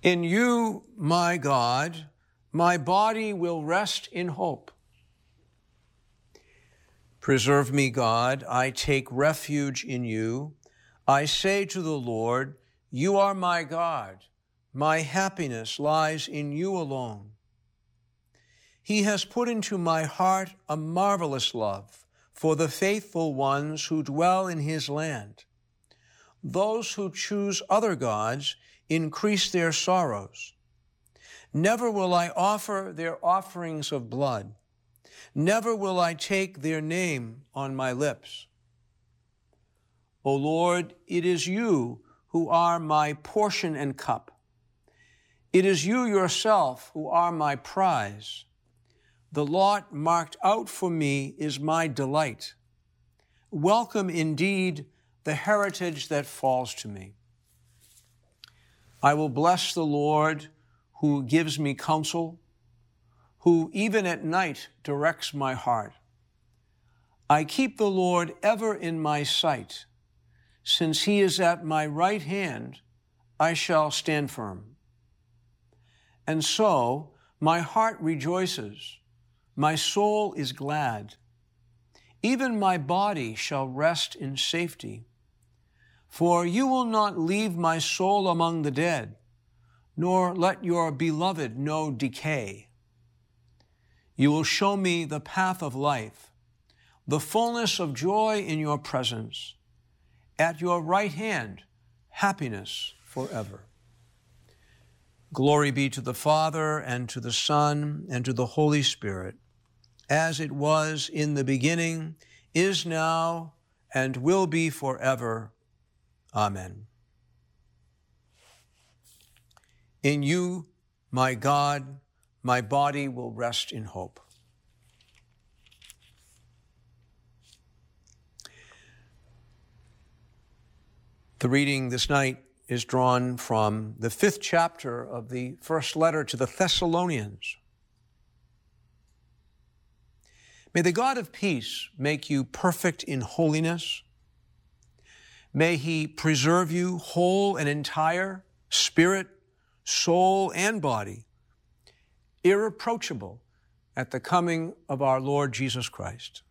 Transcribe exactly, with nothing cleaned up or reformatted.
In you, my God, my body will rest in hope. Preserve me, God, I take refuge in you. I say to the Lord, you are my God. My happiness lies in you alone. He has put into my heart a marvelous love for the faithful ones who dwell in his land. Those who choose other gods increase their sorrows. Never will I offer their offerings of blood. Never will I take their name on my lips. O Lord, it is you who are my portion and cup. It is you yourself who are my prize. The lot marked out for me is my delight. Welcome indeed the heritage that falls to me. I will bless the Lord who gives me counsel, who even at night directs my heart. I keep the Lord ever in my sight. Since he is at my right hand, I shall stand firm. And so my heart rejoices, my soul is glad. Even my body shall rest in safety. For you will not leave my soul among the dead, nor let your beloved know decay. You will show me the path of life, the fullness of joy in your presence. At your right hand, happiness forever. Glory be to the Father, and to the Son, and to the Holy Spirit, as it was in the beginning, is now, and will be forever. Amen. In you, my God, my body will rest in hope. The reading this night is drawn from the fifth chapter of the first letter to the Thessalonians. May the God of peace make you perfect in holiness. May he preserve you whole and entire, spirit, soul, and body, irreproachable at the coming of our Lord Jesus Christ.